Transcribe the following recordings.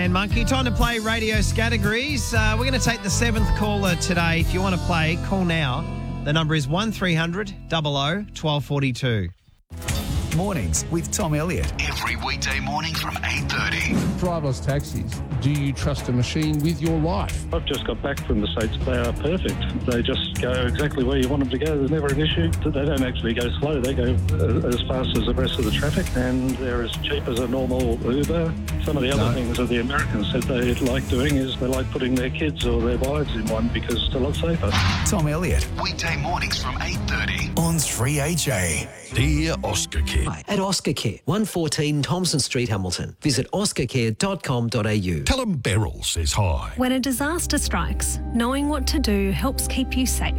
and Monkey. Time to play radio categories. We're going to take the seventh caller today. If you want to play, call now. The number is 1300 00 1242. Mornings with Tom Elliott. Every weekday morning from 8:30. Driverless taxis. Do you trust a machine with your life? I've just got back from the States. They are perfect. They just go exactly where you want them to go. There's never an issue. They don't actually go slow. They go as fast as the rest of the traffic, and they're as cheap as a normal Uber. Some of the other things that the Americans said they like doing is they like putting their kids or their wives in one because it's a lot safer. Tom Elliott Weekday mornings from 8:30. on 3HA. Dear Oscar Kid. Hi, at Oscar Care, 114 Thompson Street, Hamilton. Visit oscarcare.com.au. Tell 'em Beryl says hi. When a disaster strikes, knowing what to do helps keep you safe.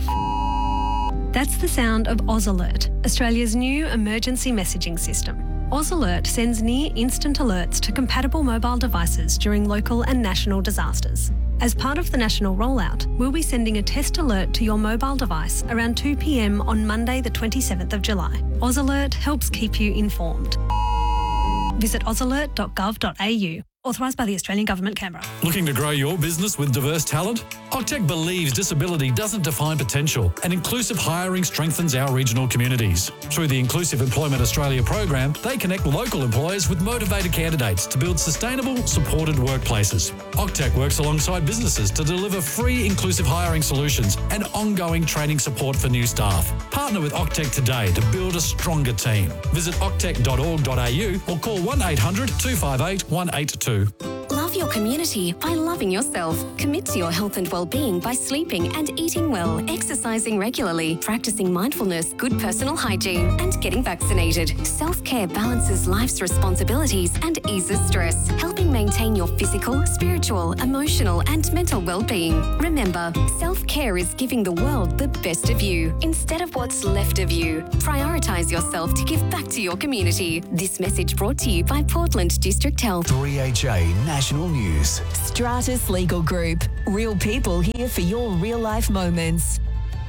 That's the sound of Oz Alert, Australia's new emergency messaging system. Oz Alert sends near-instant alerts to compatible mobile devices during local and national disasters. As part of the national rollout, we'll be sending a test alert to your mobile device around 2 p.m. on Monday the 27th of July. Oz Alert helps keep you informed. Visit ozalert.gov.au. Authorised by the Australian Government, Canberra. Looking to grow your business with diverse talent? Octec believes disability doesn't define potential, and inclusive hiring strengthens our regional communities. Through the Inclusive Employment Australia program, they connect local employers with motivated candidates to build sustainable, supported workplaces. Octec works alongside businesses to deliver free inclusive hiring solutions and ongoing training support for new staff. Partner with Octec today to build a stronger team. Visit octec.org.au or call 1800 258 182. Love your community by loving yourself. Commit to your health and well-being by sleeping and eating well, exercising regularly, practicing mindfulness, good personal hygiene, and getting vaccinated. Self-care balances life's responsibilities and eases stress, helping maintain your physical, spiritual, emotional, and mental well-being. Remember, self-care is giving the world the best of you instead of what's left of you. Prioritise yourself to give back to your community. This message brought to you by Portland District Health. 3HA National News. Stratus Legal Group. Real people here for your real-life moments.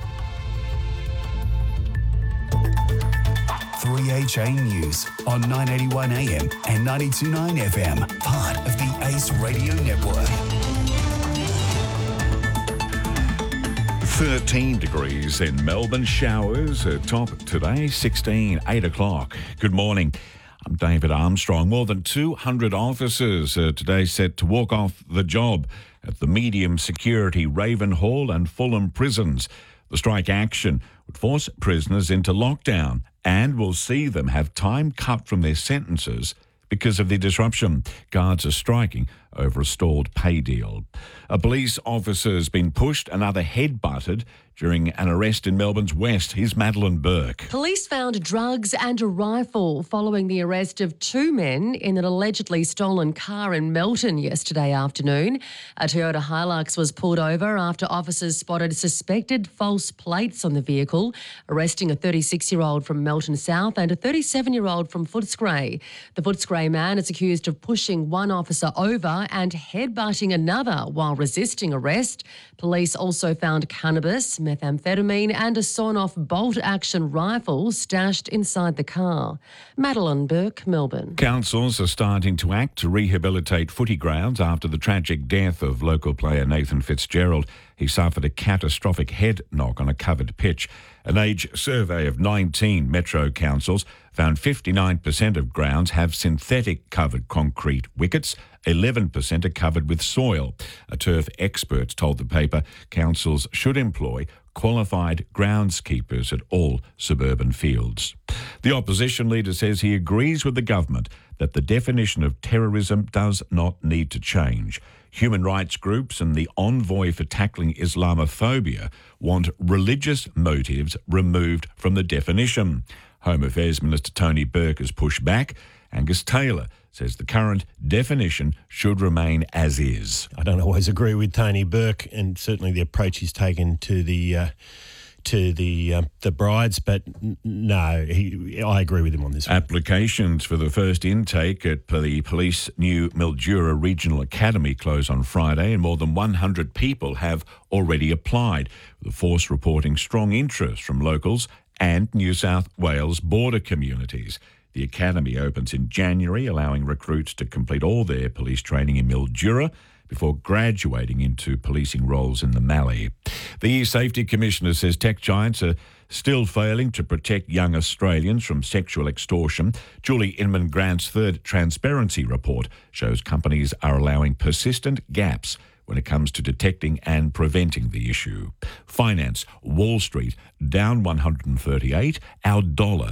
3HA News on 981 AM and 92.9 FM. Part of the ACE Radio Network. 13 degrees in Melbourne. Showers top today, 16, 8 o'clock. Good morning. I'm David Armstrong. More than 200 officers today set to walk off the job at the medium security Ravenhall and Fulham prisons. The strike action would force prisoners into lockdown and will see them have time cut from their sentences because of the disruption. Guards are striking over a stalled pay deal. A police officer's been pushed, another head-butted during an arrest in Melbourne's West. Here's Madeline Burke. Police found drugs and a rifle following the arrest of two men in an allegedly stolen car in Melton yesterday afternoon. A Toyota Hilux was pulled over after officers spotted suspected false plates on the vehicle, arresting a 36-year-old from Melton South and a 37-year-old from Footscray. The Footscray man is accused of pushing one officer over and headbutting another while resisting arrest. Police also found cannabis, methamphetamine and a sawn-off bolt-action rifle stashed inside the car. Madeline Burke, Melbourne. Councils are starting to act to rehabilitate footy grounds after the tragic death of local player Nathan Fitzgerald. He suffered a catastrophic head knock on a covered pitch. An age survey of 19 metro councils found 59% of grounds have synthetic covered concrete wickets, 11% are covered with soil. A turf expert told the paper councils should employ qualified groundskeepers at all suburban fields. The opposition leader says he agrees with the government that the definition of terrorism does not need to change. Human rights groups and the Envoy for Tackling Islamophobia want religious motives removed from the definition. Home Affairs Minister Tony Burke has pushed back. Angus Taylor says the current definition should remain as is. I don't always agree with Tony Burke and certainly the approach he's taken to the brides, but no, I agree with him on this one. Applications for the first intake at the police new Mildura Regional Academy close on Friday, and more than 100 people have already applied, with the force reporting strong interest from locals and New South Wales border communities. The academy opens in January, allowing recruits to complete all their police training in Mildura before graduating into policing roles in the Mallee. The Safety Commissioner says tech giants are still failing to protect young Australians from sexual extortion. Julie Inman-Grant's third transparency report shows companies are allowing persistent gaps when it comes to detecting and preventing the issue. Finance, Wall Street down 138, our dollar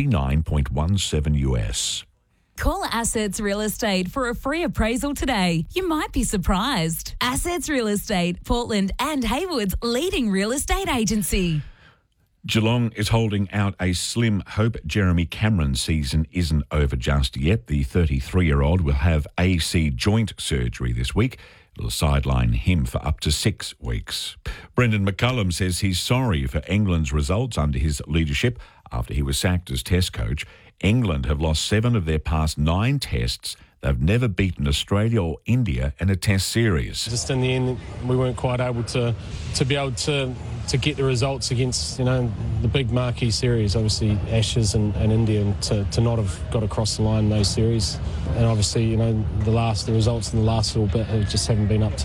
69.17 US. Call Assets Real Estate for a free appraisal today. You might be surprised. Assets Real Estate, Portland and Haywood's leading real estate agency. Geelong is holding out a slim hope Jeremy Cameron's season isn't over just yet. The 33-year-old will have AC joint surgery this week. It'll sideline him for up to 6 weeks. Brendan McCullum says he's sorry for England's results under his leadership after he was sacked as Test coach. England have lost 7 of their past 9 tests. They've never beaten Australia or India in a Test series. Just in the end, we weren't quite able to be able to get the results against, the big marquee series, obviously Ashes and India, and to not have got across the line in those series. And obviously, the results in the last little bit just haven't been up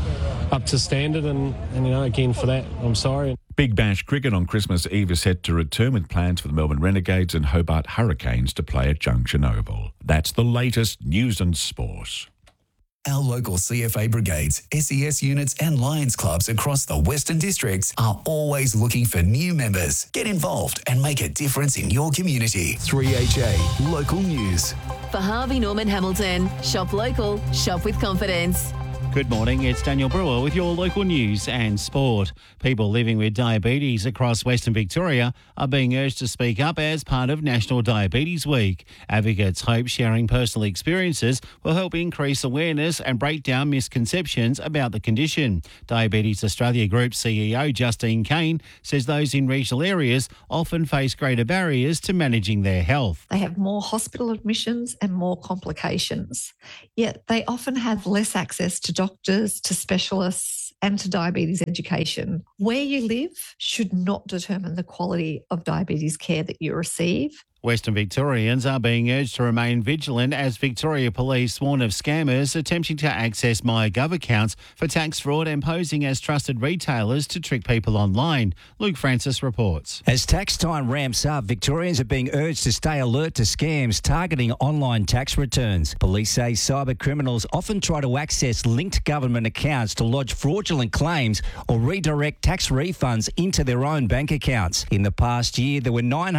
to standard. And again, for that, I'm sorry. Big Bash cricket on Christmas Eve is set to return with plans for the Melbourne Renegades and Hobart Hurricanes to play at Junction Oval. That's the latest news and sport. Our local CFA brigades, SES units and Lions clubs across the Western Districts are always looking for new members. Get involved and make a difference in your community. 3HA Local News. For Harvey Norman Hamilton, shop local, shop with confidence. Good morning, it's Daniel Brewer with your local news and sport. People living with diabetes across Western Victoria are being urged to speak up as part of National Diabetes Week. Advocates hope sharing personal experiences will help increase awareness and break down misconceptions about the condition. Diabetes Australia Group CEO Justine Kane says those in regional areas often face greater barriers to managing their health. They have more hospital admissions and more complications, yet they often have less access to doctors, to specialists and to diabetes education. Where you live should not determine the quality of diabetes care that you receive. Western Victorians are being urged to remain vigilant as Victoria Police warn of scammers attempting to access MyGov accounts for tax fraud and posing as trusted retailers to trick people online. Luke Francis reports. As tax time ramps up, Victorians are being urged to stay alert to scams targeting online tax returns. Police say cyber criminals often try to access linked government accounts to lodge fraudulent claims or redirect tax refunds into their own bank accounts. In the past year, there were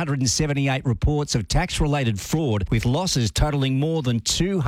978 reports of tax-related fraud, with losses totalling more than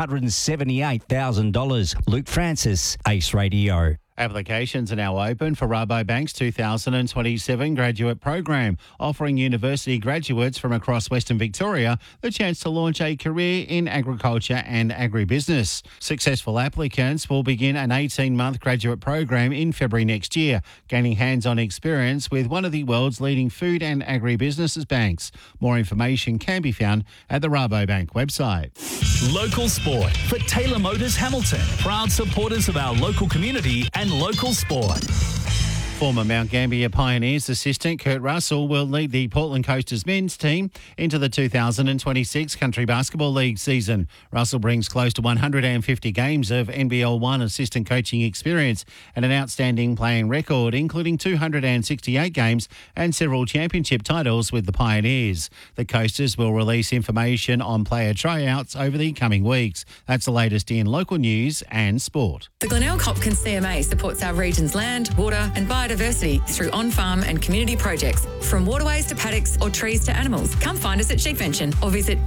$278,000. Luke Francis, Ace Radio. Applications are now open for Rabobank's 2027 graduate program, offering university graduates from across Western Victoria the chance to launch a career in agriculture and agribusiness. Successful applicants will begin an 18-month graduate program in February next year, gaining hands-on experience with one of the world's leading food and agribusinesses banks. More information can be found at the Rabobank website. Local sport for Taylor Motors Hamilton, proud supporters of our local community and local sport. Former Mount Gambier Pioneers assistant Kurt Russell will lead the Portland Coasters men's team into the 2026 Country Basketball League season. Russell brings close to 150 games of NBL 1 assistant coaching experience and an outstanding playing record, including 268 games and several championship titles with the Pioneers. The Coasters will release information on player tryouts over the coming weeks. That's the latest in local news and sport. The Glenelg Hopkins CMA supports our region's land, water and biodiversity through on-farm and community projects, from waterways to paddocks or trees to animals. Come find us at Sheepvention or visit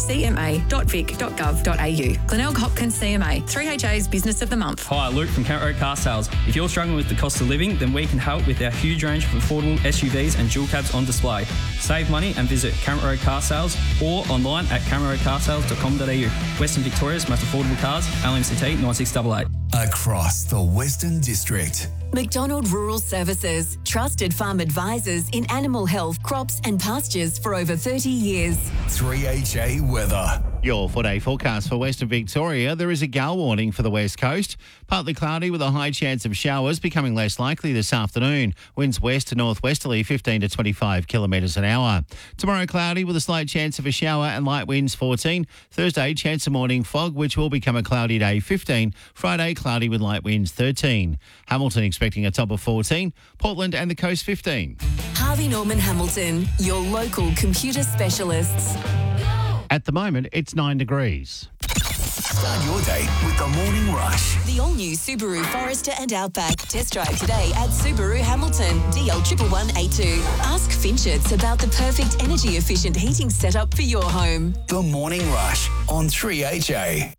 ghcma.vic.gov.au. Glenelg Hopkins CMA, 3HA's Business of the Month. Hi, Luke from Kent Road Car Sales. If you're struggling with the cost of living, then we can help with our huge range of affordable SUVs and dual cabs on display. Save money and visit Kent Road Car Sales or online at kentroadcarsales.com.au. Western Victoria's most affordable cars, LMCT 9688. Across the Western District. McDonald Rural Services, trusted farm advisors in animal health, crops and pastures for over 30 years. 3HA Weather. Your 4-day forecast for Western Victoria. There is a gale warning for the west coast. Partly cloudy with a high chance of showers, becoming less likely this afternoon. Winds west to northwesterly 15 to 25 kilometres an hour. Tomorrow cloudy with a slight chance of a shower and light winds 14. Thursday chance of morning fog, which will become a cloudy day 15. Friday cloudy with light winds 13. Hamilton expecting a top of 14. Portland and the coast 15. Harvey Norman Hamilton, your local computer specialists. At the moment, it's 9 degrees. Start your day with the Morning Rush. The all-new Subaru Forester and Outback. Test drive today at Subaru Hamilton, DL 11182. Ask Finchets about the perfect energy-efficient heating setup for your home. The Morning Rush on 3HA.